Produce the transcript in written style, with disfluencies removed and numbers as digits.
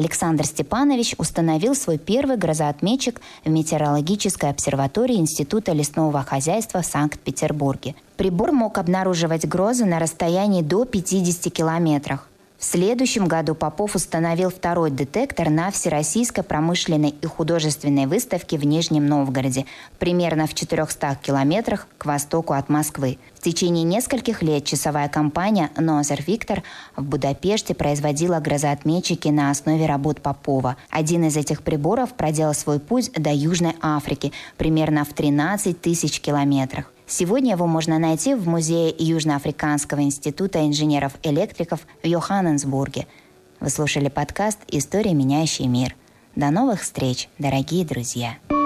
Александр Степанович установил свой первый грозоотметчик в метеорологической обсерватории Института лесного хозяйства в Санкт-Петербурге. Прибор мог обнаруживать грозы на расстоянии до 50 километров. В следующем году Попов установил второй детектор на Всероссийской промышленной и художественной выставке в Нижнем Новгороде, примерно в 400 километрах к востоку от Москвы. В течение нескольких лет часовая компания «Нозер Виктор» в Будапеште производила грозоотметчики на основе работ Попова. Один из этих приборов проделал свой путь до Южной Африки, примерно в 13 тысяч километрах. Сегодня его можно найти в музее Южноафриканского института инженеров-электриков в Йоханнесбурге. Вы слушали подкаст «История, меняющая мир». До новых встреч, дорогие друзья!